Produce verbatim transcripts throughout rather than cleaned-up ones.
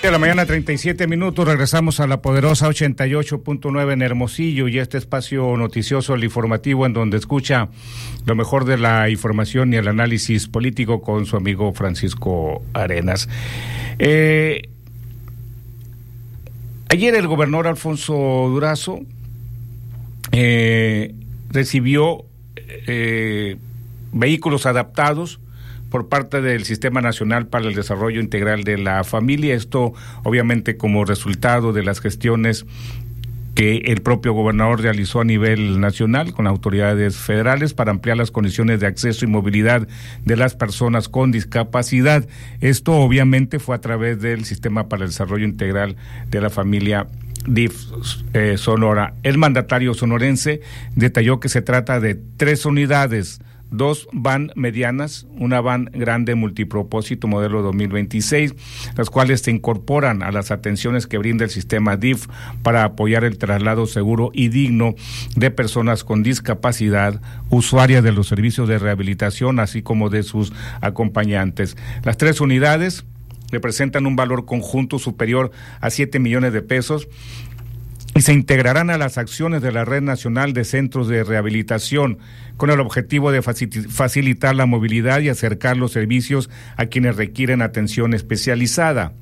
De la mañana, treinta y siete minutos, regresamos a la poderosa ochenta y ocho punto nueve en Hermosillo y este espacio noticioso, el informativo, en donde escucha lo mejor de la información y el análisis político con su amigo Francisco Arenas. Eh, ayer el gobernador Alfonso Durazo eh, recibió eh, vehículos adaptados por parte del Sistema Nacional para el Desarrollo Integral de la Familia. Esto obviamente como resultado de las gestiones que el propio gobernador realizó a nivel nacional con autoridades federales para ampliar las condiciones de acceso y movilidad de las personas con discapacidad. Esto obviamente fue a través del Sistema para el Desarrollo Integral de la Familia D I F eh, Sonora. El mandatario sonorense detalló que se trata de tres unidades, dos van medianas, una van grande multipropósito modelo dos mil veintiséis, las cuales se incorporan a las atenciones que brinda el sistema D I F para apoyar el traslado seguro y digno de personas con discapacidad, usuarias de los servicios de rehabilitación, así como de sus acompañantes. Las tres unidades representan un valor conjunto superior a siete millones de pesos y se integrarán a las acciones de la Red Nacional de Centros de Rehabilitación con el objetivo de facilitar la movilidad y acercar los servicios a quienes requieren atención especializada.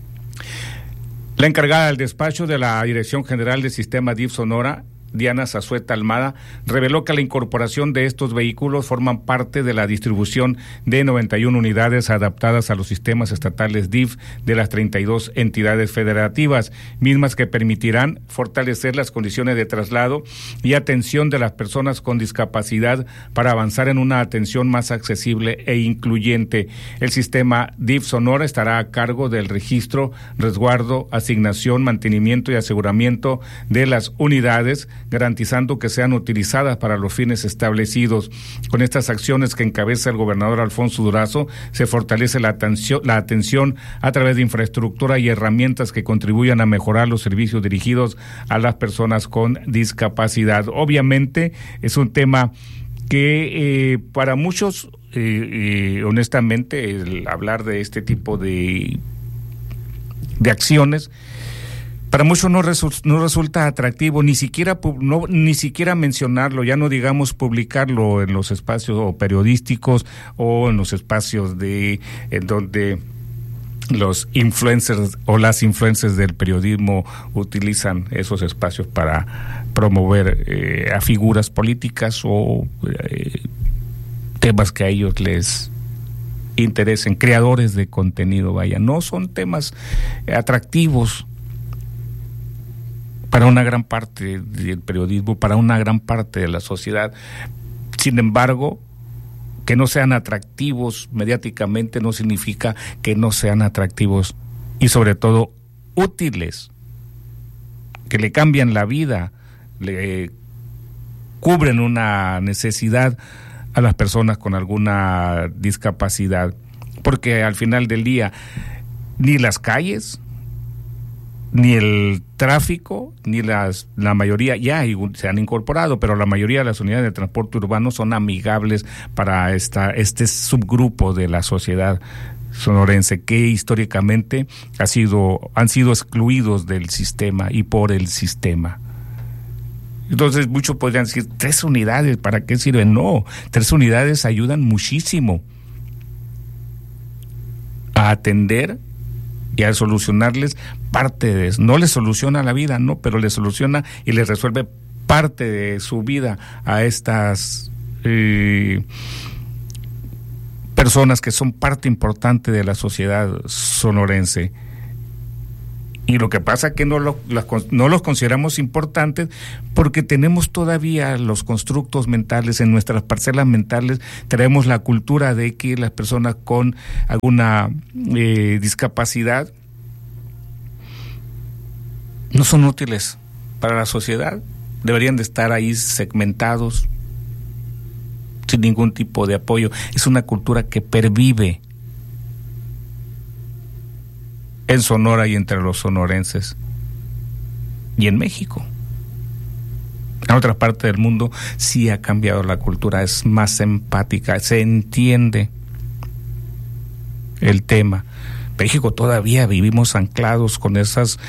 La encargada del despacho de la Dirección General del Sistema D I F Sonora, Diana Zazueta Almada, reveló que la incorporación de estos vehículos forman parte de la distribución de noventa y una unidades adaptadas a los sistemas estatales D I F de las treinta y dos entidades federativas, mismas que permitirán fortalecer las condiciones de traslado y atención de las personas con discapacidad para avanzar en una atención más accesible e incluyente. El sistema D I F Sonora estará a cargo del registro, resguardo, asignación, mantenimiento y aseguramiento de las unidades, garantizando que sean utilizadas para los fines establecidos. Con estas acciones que encabeza el gobernador Alfonso Durazo, se fortalece la atención, la atención a través de infraestructura y herramientas que contribuyan a mejorar los servicios dirigidos a las personas con discapacidad. Obviamente es un tema que eh, para muchos, eh, eh, honestamente, el hablar de este tipo de, de acciones, para muchos no, resu- no resulta atractivo, ni siquiera no, ni siquiera mencionarlo, ya no digamos publicarlo en los espacios o periodísticos o en los espacios de en donde los influencers o las influencers del periodismo utilizan esos espacios para promover eh, a figuras políticas o eh, temas que a ellos les interesen, creadores de contenido, vaya, no son temas atractivos para una gran parte del periodismo, para una gran parte de la sociedad. Sin embargo, que no sean atractivos mediáticamente no significa que no sean atractivos y sobre todo útiles, que le cambian la vida, le cubren una necesidad a las personas con alguna discapacidad, porque al final del día ni las calles, ni el tráfico, ni las la mayoría, ya se han incorporado, pero la mayoría de las unidades de transporte urbano son amigables para esta este subgrupo de la sociedad sonorense que históricamente ha sido han sido excluidos del sistema y por el sistema. Entonces muchos podrían decir, tres unidades, ¿para qué sirven? No, tres unidades ayudan muchísimo a atender y a solucionarles parte de eso. No les soluciona la vida, no, pero les soluciona y les resuelve parte de su vida a estas eh, personas que son parte importante de la sociedad sonorense. Y lo que pasa es que no, lo, las, no los consideramos importantes porque tenemos todavía los constructos mentales en nuestras parcelas mentales, tenemos la cultura de que las personas con alguna eh, discapacidad no son útiles para la sociedad, deberían de estar ahí segmentados, sin ningún tipo de apoyo. Es una cultura que pervive en Sonora y entre los sonorenses y en México. En otras partes del mundo sí ha cambiado la cultura, es más empática, se entiende el tema, México todavía vivimos anclados con esas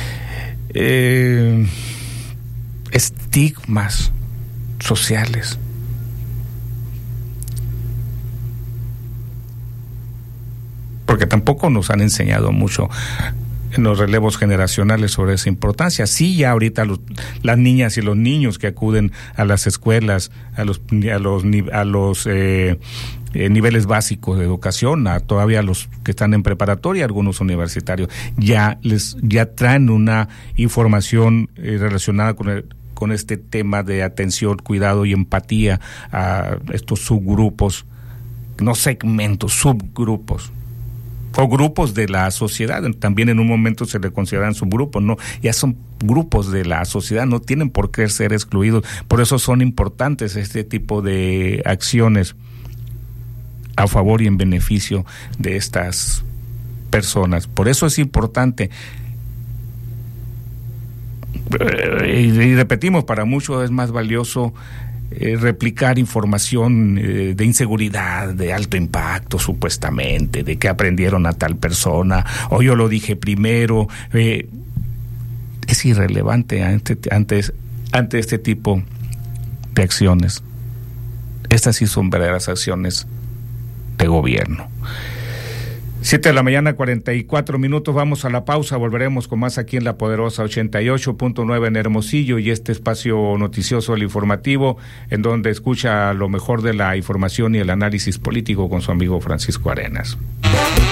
eh, estigmas sociales. Porque tampoco nos han enseñado mucho en los relevos generacionales sobre esa importancia. Sí, ya ahorita los, las niñas y los niños que acuden a las escuelas, a los a los a los eh, eh, niveles básicos de educación, a todavía los que están en preparatoria, algunos universitarios, ya les ya traen una información eh, relacionada con el con este tema de atención, cuidado y empatía a estos subgrupos, no segmentos, subgrupos, o grupos de la sociedad. También en un momento se le consideran subgrupos, no, ya son grupos de la sociedad, no tienen por qué ser excluidos. Por eso son importantes este tipo de acciones a favor y en beneficio de estas personas. Por eso es importante. Y repetimos, para muchos es más valioso eh, replicar información eh, de inseguridad, de alto impacto, supuestamente, de que aprendieron a tal persona, o yo lo dije primero. Eh, es irrelevante ante, ante, ante este tipo de acciones. Estas sí son verdaderas acciones de gobierno. Siete de la mañana, cuarenta y cuatro minutos, vamos a la pausa, volveremos con más aquí en La Poderosa ochenta y ocho punto nueve en Hermosillo y este espacio noticioso, el informativo, en donde escucha lo mejor de la información y el análisis político con su amigo Francisco Arenas.